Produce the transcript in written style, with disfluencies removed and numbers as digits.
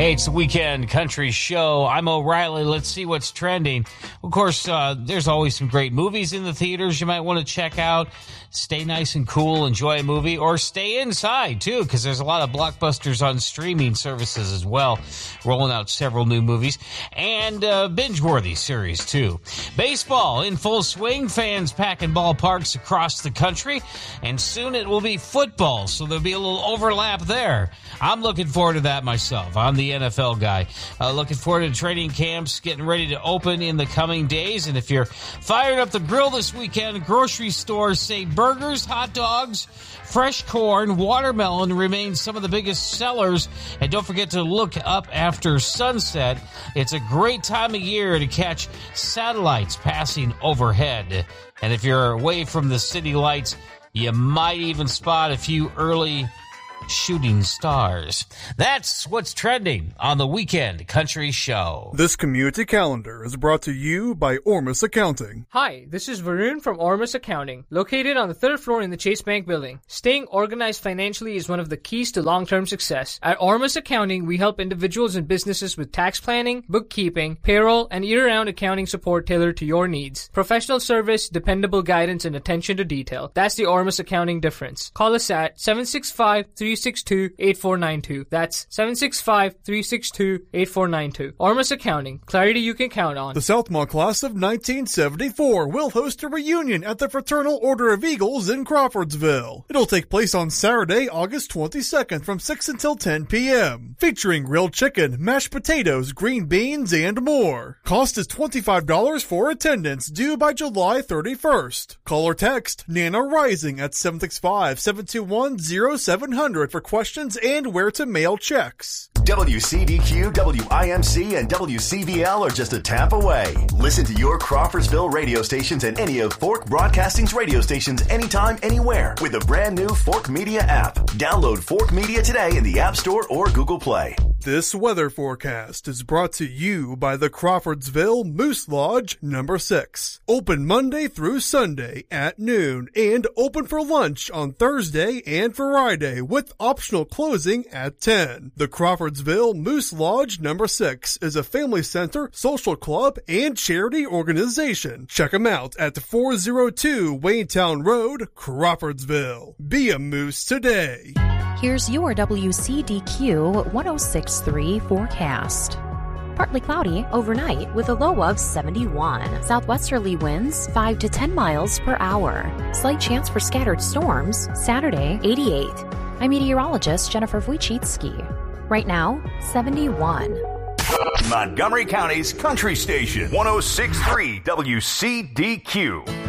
Hey, it's the Weekend Country Show. I'm O'Reilly. Let's see what's trending. Of course, there's always some great movies in the theaters you might want to check out. Stay nice and cool, enjoy a movie, or stay inside, too, because there's a lot of blockbusters on streaming services as well, rolling out several new movies, and binge-worthy series, too. Baseball in full swing, fans packing ballparks across the country, and soon it will be football, so there'll be a little overlap there. I'm looking forward to that myself. I'm the NFL guy. Looking forward to training camps getting ready to open in the coming days. And if you're firing up the grill this weekend, grocery stores say burgers, hot dogs, fresh corn, watermelon remain some of the biggest sellers. And don't forget to look up after sunset. It's a great time of year to catch satellites passing overhead. And if you're away from the city lights, you might even spot a few early shooting stars. That's what's trending on the Weekend Country Show. This community calendar is brought to you by Ormus Accounting. Hi, this is Varun from Ormus Accounting, located on the 3rd floor in the Chase Bank building. Staying organized financially is one of the keys to long-term success. At Ormus Accounting, we help individuals and businesses with tax planning, bookkeeping, payroll, and year-round accounting support tailored to your needs. Professional service, dependable guidance, and attention to detail. That's the Ormus Accounting difference. Call us at 765-362-8492. That's 765-362-8492. Ormus Accounting. Clarity you can count on. The Southmont class of 1974 will host a reunion at the Fraternal Order of Eagles in Crawfordsville. It'll take place on Saturday, August 22nd from 6 until 10 p.m. Featuring grilled chicken, mashed potatoes, green beans, and more. Cost is $25 for attendance, due by July 31st. Call or text Nana Rising at 765-721-0700 for questions and where to mail checks. WCDQ, WIMC, and WCVL are just a tap away. Listen to your Crawfordsville radio stations and any of Fork Broadcasting's radio stations anytime, anywhere with the brand new Fork Media app. Download Fork Media today in the App Store or Google Play. This weather forecast is brought to you by the Crawfordsville Moose Lodge number 6. Open Monday through Sunday at noon and open for lunch on Thursday and Friday with optional closing at 10. The Crawfordsville Moose Lodge number 6 is a family center, social club, and charity organization. Check them out at 402 Waynetown Road, Crawfordsville. Be a moose today. Here's your WCDQ 106.3 forecast. Partly cloudy overnight with a low of 71. Southwesterly winds 5 to 10 miles per hour. Slight chance for scattered storms. Saturday, 88. I'm meteorologist Jennifer Wojcicki. Right now, 71. Montgomery County's Country Station, 106.3 WCDQ.